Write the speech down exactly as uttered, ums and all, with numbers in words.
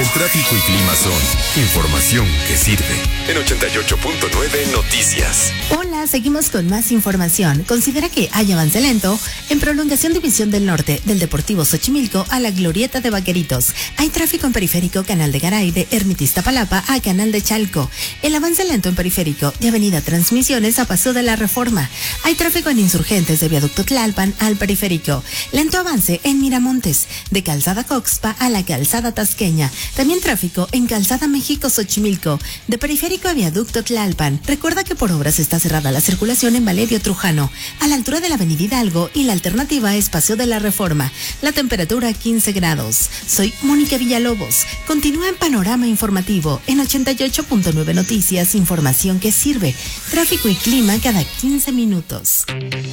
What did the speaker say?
El tráfico y clima son información que sirve. En ochenta y ocho punto nueve Noticias. Hola, seguimos con más información. Considera que hay avance lento en prolongación División del Norte del Deportivo Xochimilco a la Glorieta de Vaqueritos. Hay tráfico en periférico Canal de Garay de Ermitis Iztapalapa a Canal de Chalco. El avance lento en periférico de Avenida Transmisiones a Paso de la Reforma. Hay tráfico en Insurgentes de Viaducto Tlalpan al periférico. Lento avance en Miramontes de Calzada Coxpa a la Calzada Tasqueña. También tráfico en Calzada México Xochimilco de periférico a Viaducto Tlalpan. Recuerda que por obras está cerrada la circulación en Valerio Trujano a la altura de la Avenida Hidalgo y la alternativa es Paseo de la Reforma. La temperatura quince grados. Soy Mónica Villalobos. Continúa en Panorama Informativo en ochenta y ocho punto nueve Noticias, información que sirve. Tráfico y clima cada quince minutos.